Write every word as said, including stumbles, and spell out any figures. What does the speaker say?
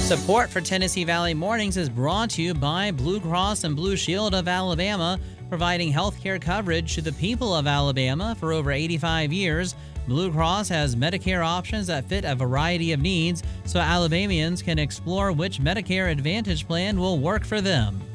Support for Tennessee Valley Mornings is brought to you by Blue Cross and Blue Shield of Alabama, providing health care coverage to the people of Alabama for over eighty-five years. Blue Cross has Medicare options that fit a variety of needs, so Alabamians can explore which Medicare Advantage plan will work for them.